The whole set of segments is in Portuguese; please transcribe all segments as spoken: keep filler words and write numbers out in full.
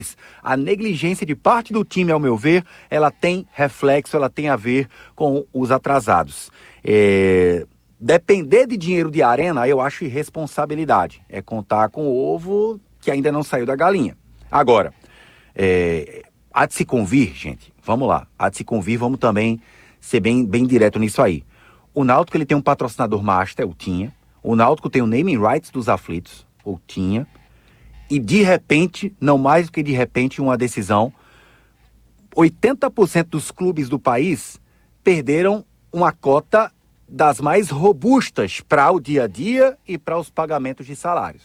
A negligência de parte do time, ao meu ver, ela tem reflexo, ela tem a ver com os atrasados. É... Depender de dinheiro de arena, eu acho irresponsabilidade. É contar com o ovo que ainda não saiu da galinha. Agora, é... há de se convir, gente, vamos lá, há de se convir, vamos também ser bem, bem direto nisso aí. O Náutico, ele tem um patrocinador master, o tinha. O Náutico tem o naming rights dos aflitos, ou tinha. E de repente, não mais do que de repente, uma decisão, oitenta por cento dos clubes do país perderam uma cota das mais robustas para o dia a dia e para os pagamentos de salários.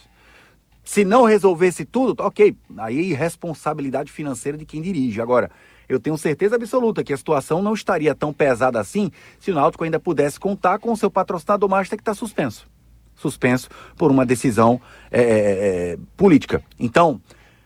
Se não resolvesse tudo, ok, aí é responsabilidade financeira de quem dirige. Agora, eu tenho certeza absoluta que a situação não estaria tão pesada assim se o Náutico ainda pudesse contar com o seu patrocinador master que está suspenso. Suspenso por uma decisão é, é, política. Então,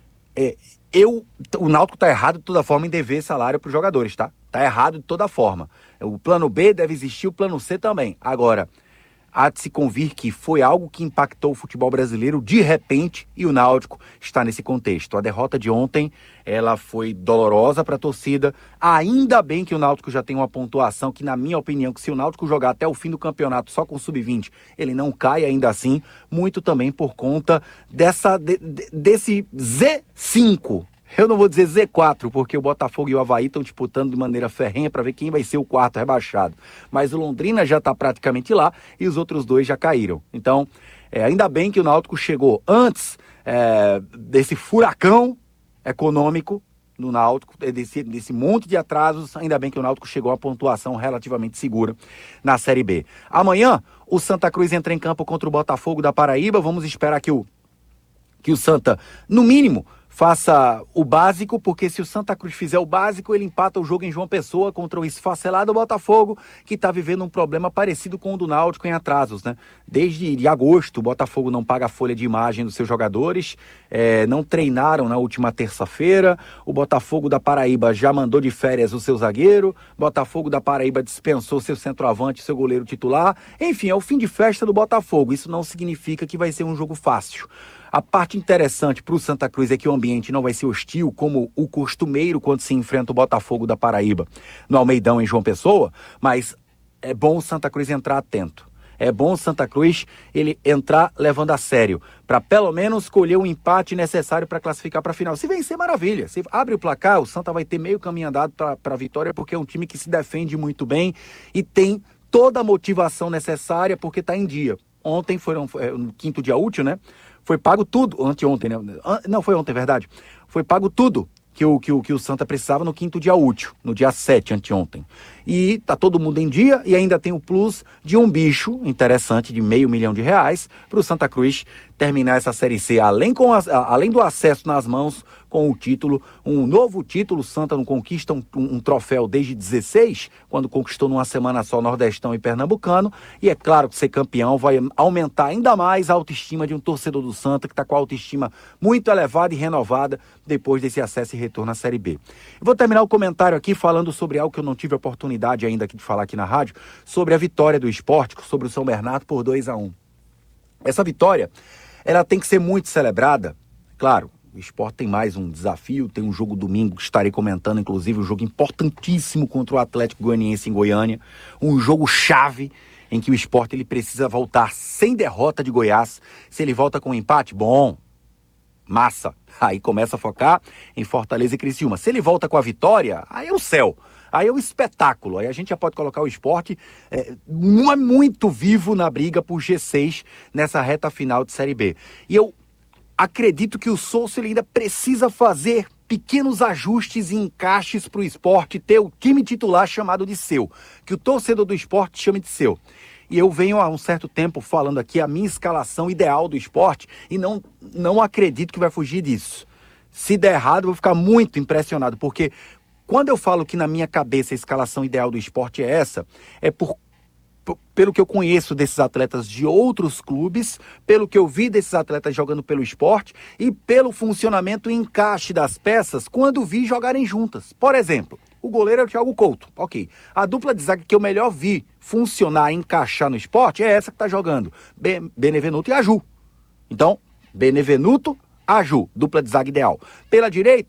é, eu, o Náutico está errado de toda forma em dever salário para os jogadores, tá? Está errado de toda forma. O plano B deve existir, o plano C também. Agora, há de se convir que foi algo que impactou o futebol brasileiro de repente e o Náutico está nesse contexto. A derrota de ontem, ela foi dolorosa para a torcida. Ainda bem que o Náutico já tem uma pontuação que, na minha opinião, que se o Náutico jogar até o fim do campeonato só com o sub vinte, ele não cai ainda assim, muito também por conta dessa, de, de, desse Z cinco. Eu não vou dizer Z quatro, porque o Botafogo e o Avaí estão disputando de maneira ferrenha para ver quem vai ser o quarto rebaixado. Mas o Londrina já está praticamente lá e os outros dois já caíram. Então, é, ainda bem que o Náutico chegou antes é, desse furacão econômico no Náutico, desse, desse monte de atrasos. Ainda bem que o Náutico chegou a pontuação relativamente segura na Série B. Amanhã, o Santa Cruz entra em campo contra o Botafogo da Paraíba. Vamos esperar que o, que o Santa, no mínimo, faça o básico, porque se o Santa Cruz fizer o básico, ele empata o jogo em João Pessoa contra o esfacelado Botafogo, que está vivendo um problema parecido com o do Náutico em atrasos, né? Desde de agosto, o Botafogo não paga a folha de imagem dos seus jogadores, é, não treinaram na última terça-feira, o Botafogo da Paraíba já mandou de férias o seu zagueiro, o Botafogo da Paraíba dispensou seu centroavante, seu goleiro titular, enfim, é o fim de festa do Botafogo. Isso não significa que vai ser um jogo fácil. A parte interessante para o Santa Cruz é que o ambiente não vai ser hostil, como o costumeiro quando se enfrenta o Botafogo da Paraíba no Almeidão, em João Pessoa, mas é bom o Santa Cruz entrar atento. É bom o Santa Cruz ele entrar levando a sério, para pelo menos colher o empate necessário para classificar para a final. Se vencer, maravilha. Se abre o placar, o Santa vai ter meio caminho andado para a vitória, porque é um time que se defende muito bem e tem toda a motivação necessária, porque está em dia. Ontem foram, é, no quinto dia útil, né? Foi pago tudo, anteontem, né? Não, foi ontem, é verdade. Foi pago tudo que o, que, o, que o Santa precisava no quinto dia útil, no dia sete, anteontem. E tá todo mundo em dia e ainda tem o plus de um bicho interessante de meio milhão de reais para o Santa Cruz terminar essa Série C, além, com a, além do acesso nas mãos com o título, um novo título. O Santa não conquista um, um, um troféu desde dezesseis, quando conquistou numa semana só Nordestão e Pernambucano, e é claro que ser campeão vai aumentar ainda mais a autoestima de um torcedor do Santa, que está com a autoestima muito elevada e renovada depois desse acesso e retorno à Série B. Eu vou terminar o comentário aqui falando sobre algo que eu não tive a oportunidade ainda aqui de falar aqui na rádio, sobre a vitória do Sport, sobre o São Bernardo por dois a um. Essa vitória, ela tem que ser muito celebrada, claro. O Sport tem mais um desafio, tem um jogo domingo que estarei comentando, inclusive um jogo importantíssimo contra o Atlético Goianiense em Goiânia, um jogo chave em que o Sport ele precisa voltar sem derrota de Goiás. Se ele volta com um empate, bom, massa, aí começa a focar em Fortaleza e Criciúma. Se ele volta com a vitória, aí é o céu, aí é o espetáculo, aí a gente já pode colocar o Sport é, muito vivo na briga por G seis nessa reta final de Série B. E eu acredito que o Souza ainda precisa fazer pequenos ajustes e encaixes para o Sport ter o time titular chamado de seu, que o torcedor do Sport chame de seu. E eu venho há um certo tempo falando aqui a minha escalação ideal do Sport e não, não acredito que vai fugir disso. Se der errado, eu vou ficar muito impressionado, porque quando eu falo que na minha cabeça a escalação ideal do Sport é essa, é por pelo que eu conheço desses atletas de outros clubes, pelo que eu vi desses atletas jogando pelo Sport e pelo funcionamento e encaixe das peças quando vi jogarem juntas. Por exemplo, o goleiro é o Thiago Couto, ok. A dupla de zaga que eu melhor vi funcionar e encaixar no Sport é essa que está jogando, Be- Benevenuto e Aju. Então, Benevenuto, a Ju, dupla de zaga ideal. Pela direita,